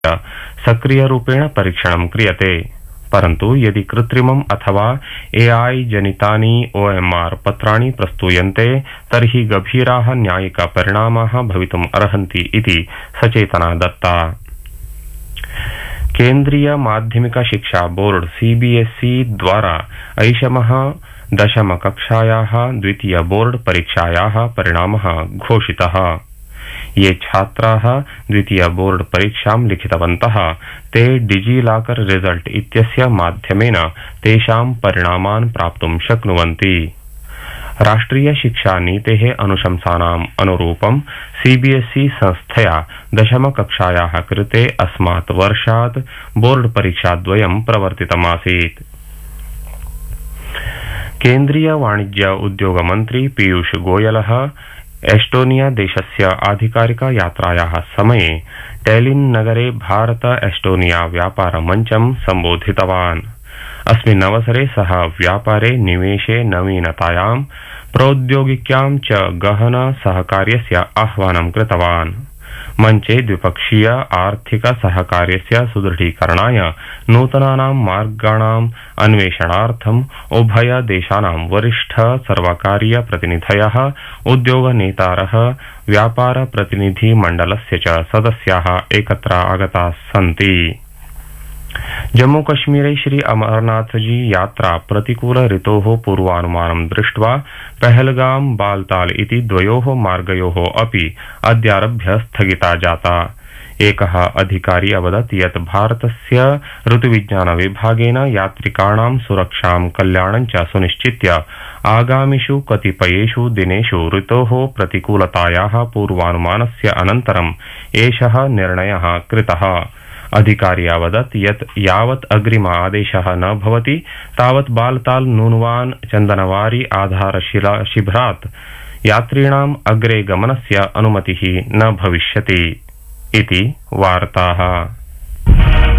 सक्रियरूपेण परीक्षणं क्रियते। परन्तु यदि कृत्रिमम् अथवा AI जनितानि OMR पत्राणि प्रस्तूयन्ते तर्हि गभीराः न्यायिकपरिणामाः भवितुम् अर्हन्ति इति सचेतना दत्ता। केन्द्रीय माध्यमिक शिक्षा बोर्ड CBSE द्वारा ऐषमः दशमकक्षायाः द्वितीय बोर्ड परीक्षायाः परिणामः घोषितः। ये छात्राः द्वितीय बोर्ड परीक्षां लिखितवन्तः ते डिजिलॉकर रिजल्ट इत्यस्य माध्यमेन तेषां परिणामान् प्राप्तुं शक्नुवन्ति। राष्ट्रिय शिक्षा नीतेः अनुशंसानाम् अनुरूपं CBSE संस्थया दशमकक्षायाः कृते अस्मात् वर्षात् बोर्ड परीक्षाद्वयं प्रवर्तितमासीत्। केन्द्रीय वाणिज्य उद्योग मन्त्री पीयूष गोयलः एस्टोनिया देशस्य आधिकारिक यात्रायाः समये टैलिन् नगरे भारत एस्टोनिया व्यापार मञ्चं सम्बोधितवान्। अस्मिन् अवसरे सः व्यापारे निवेशे नवीनतायां प्रौद्योगिक्यां च गहन सहकार्यस्य आह्वानं कृतवान्। मञ्चे द्विपक्षीय आर्थिक सहकार्यस्य सुदृढीकरणाय नूतनानां मार्गाणाम् अन्वेषणार्थम् उभय देशानां वरिष्ठ सर्वकारीय प्रतिनिधयः, उद्योगनेतारः, व्यापार प्रतिनिधि मण्डलस्य च सदस्याः एकत्र आगताः सन्ति। जम्मूकश्मीरे श्री अमरनाथजी यात्रा प्रतिकूल ऋतोः पूर्वानुमानं दृष्ट्वा पहलगाम बालताल इति द्वयोः मार्गयोः अपि अद्यारभ्य स्थगिता जाता। एकः अधिकारी अवदत् यत् भारतस्य ऋतुविज्ञान विभागेन यात्रिकाणां सुरक्षां कल्याणं च सुनिश्चित्य आगामिषु कतिपयेषु दिनेषु ऋतोः प्रतिकूलतायाः पूर्वानुमानस्य अनन्तरम् एषः निर्णयः कृतः। अधिकारी अवदत् यत् यावत् अग्रिम आदेशः न भवति तावत् बालताल नूनवान चन्दनवारी आधारशिला शिबिरात् यात्रिणाम् अग्रे गमनस्य अनुमतिः न भविष्यति इति वार्ताः।